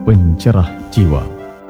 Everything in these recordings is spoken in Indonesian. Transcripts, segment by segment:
pencerah jiwa.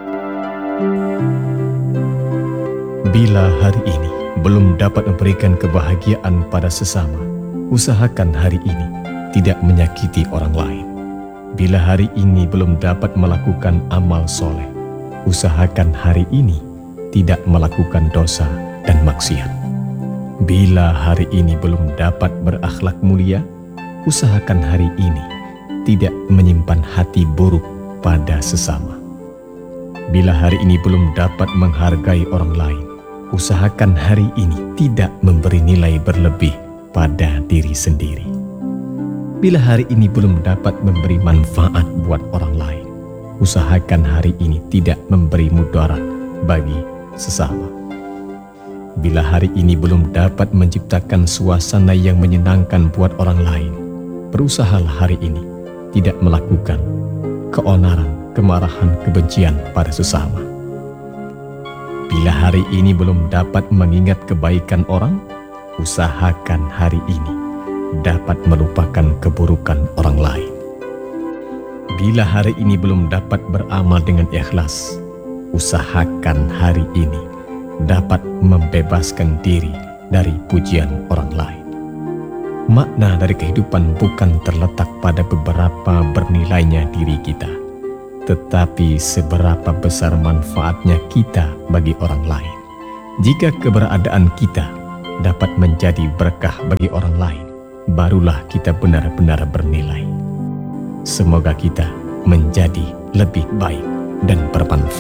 Bila hari ini belum dapat memberikan kebahagiaan pada sesama, usahakan hari ini tidak menyakiti orang lain. Bila hari ini belum dapat melakukan amal soleh, usahakan hari ini tidak melakukan dosa dan maksiat. Bila hari ini belum dapat berakhlak mulia, usahakan hari ini tidak menyimpan hati buruk pada sesama. Bila hari ini belum dapat menghargai orang lain, usahakan hari ini tidak memberi nilai berlebih pada diri sendiri. Bila hari ini belum dapat memberi manfaat buat orang lain, usahakan hari ini tidak memberi mudarat bagi sesama. Bila hari ini belum dapat menciptakan suasana yang menyenangkan buat orang lain, berusahalah hari ini tidak melakukan keonaran, kemarahan, kebencian pada sesama. Bila hari ini belum dapat mengingat kebaikan orang, usahakan hari ini dapat melupakan keburukan orang lain. Bila hari ini belum dapat beramal dengan ikhlas, usahakan hari ini dapat membebaskan diri dari pujian orang lain. Makna dari kehidupan bukan terletak pada beberapa bernilainya diri kita, tetapi seberapa besar manfaatnya kita bagi orang lain. Jika keberadaan kita dapat menjadi berkah bagi orang lain, barulah kita benar-benar bernilai. Semoga kita menjadi lebih baik dan bermanfaat.